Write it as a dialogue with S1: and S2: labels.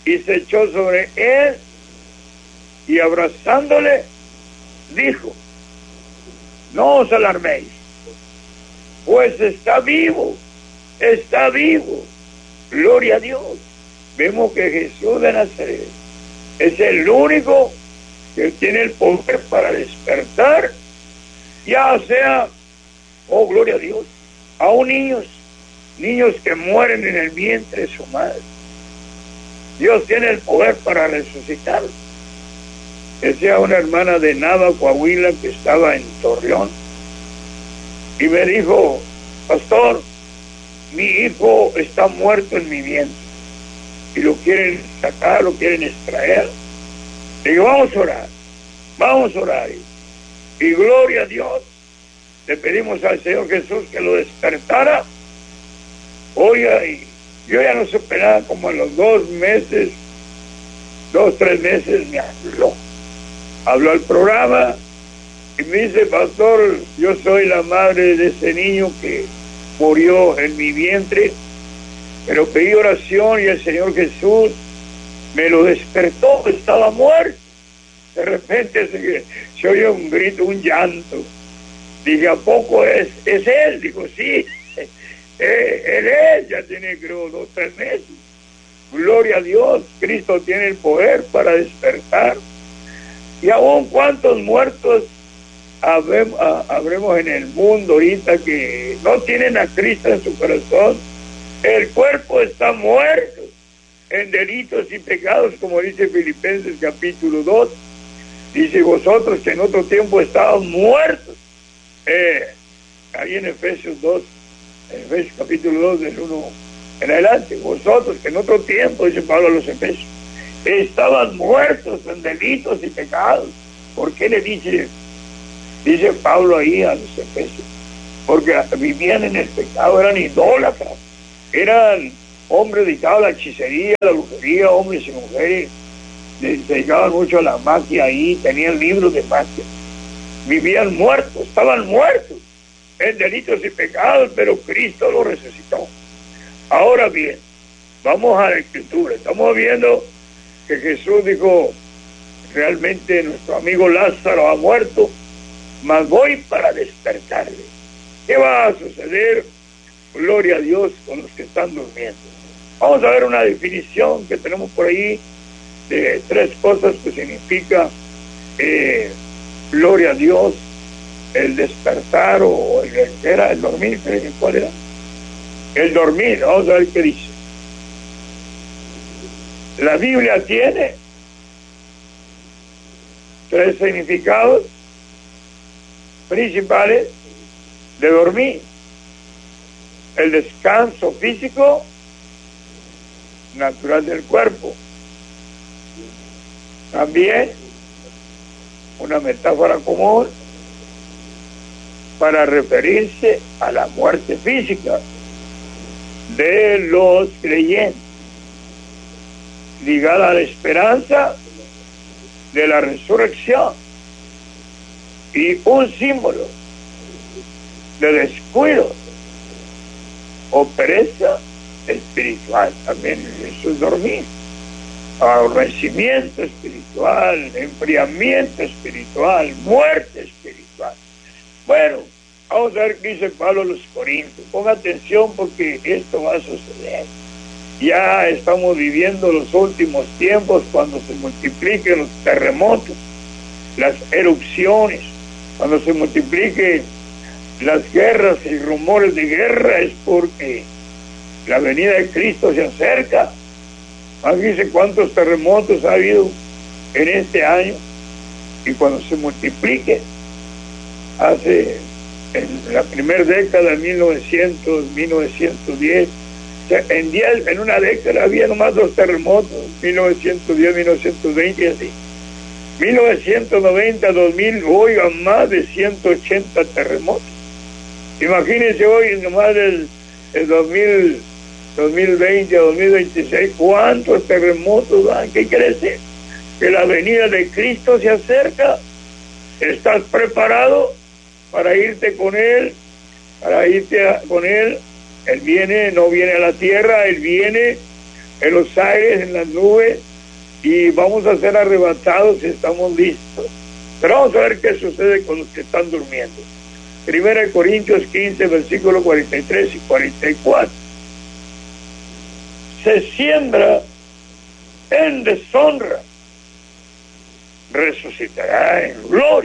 S1: y se echó sobre él, y abrazándole, dijo: no os alarméis, pues está vivo, está vivo. Gloria a Dios. Vemos que Jesús de Nazaret es el único que tiene el poder para despertar, ya sea, oh gloria a Dios, aún niños que mueren en el vientre de su madre. Dios tiene el poder para resucitar. Decía una hermana de Nava, Coahuila, que estaba en Torreón, y me dijo: pastor, mi hijo está muerto en mi vientre y lo quieren sacar, lo quieren extraer. Le digo: vamos a orar. Y gloria a Dios, le pedimos al Señor Jesús que lo despertara. Oiga, y yo ya no supe nada, como a los 3 meses me habló al programa y me dice: pastor, yo soy la madre de ese niño que murió en mi vientre, pero pedí oración y el Señor Jesús me lo despertó, estaba muerto. De repente se oye un grito, un llanto. Dije: ¿a poco es él? Dijo: sí, él es, ya tiene creo 2 o 3 meses. Gloria a Dios, Cristo tiene el poder para despertar. Y aún cuántos muertos habremos en el mundo ahorita que no tienen a Cristo en su corazón. El cuerpo está muerto en delitos y pecados, como dice Filipenses capítulo 2. Dice: vosotros que en otro tiempo estaban muertos. Ahí en Efesios 2, en Efesios capítulo 2 del 1 en adelante. Vosotros que en otro tiempo, dice Pablo a los Efesios, estaban muertos en delitos y pecados. ¿Por qué le dice Pablo ahí a los Efesios? Porque vivían en el pecado, eran idólatras, eran hombres dedicados a la hechicería, a la brujería, hombres y mujeres, se dedicaban mucho a la magia ahí, tenían libros de magia, vivían muertos, estaban muertos en delitos y pecados, pero Cristo los resucitó. Ahora bien, vamos a la Escritura, estamos viendo que Jesús dijo: realmente nuestro amigo Lázaro ha muerto, mas voy para despertarle. ¿Qué va a suceder? Gloria a Dios con los que están durmiendo. Vamos a ver una definición que tenemos por ahí de 3 cosas que significa gloria a Dios, el despertar o el dormir. ¿Cuál era? El dormir. Vamos a ver qué dice. La Biblia tiene 3 significados principales de dormir: el descanso físico natural del cuerpo, también una metáfora común para referirse a la muerte física de los creyentes, ligada a la esperanza de la resurrección, y un símbolo de descuido o pereza espiritual. También eso es dormir. Aborrecimiento espiritual, enfriamiento espiritual, muerte espiritual. Bueno, vamos a ver qué dice Pablo a los Corintios. Ponga atención porque esto va a suceder. Ya estamos viviendo los últimos tiempos, cuando se multipliquen los terremotos, las erupciones, cuando se multipliquen las guerras y rumores de guerra, es porque la venida de Cristo se acerca. Fíjense cuántos terremotos ha habido en este año, y cuando se multiplique, en la primera década de 1910, en una década había nomás 2 terremotos, 1910, 1920 y así. 1990, 2000, oiga, más de 180 terremotos. Imagínense hoy, nomás del 2020 a 2026, ¿cuántos terremotos dan? ¿Qué quiere decir? Que la venida de Cristo se acerca. ¿Estás preparado para irte con Él? Él viene, no viene a la tierra, Él viene en los aires, en las nubes, y vamos a ser arrebatados si estamos listos. Pero vamos a ver qué sucede con los que están durmiendo. 1 Corintios 15, versículos 43 y 44. Se siembra en deshonra, resucitará en gloria.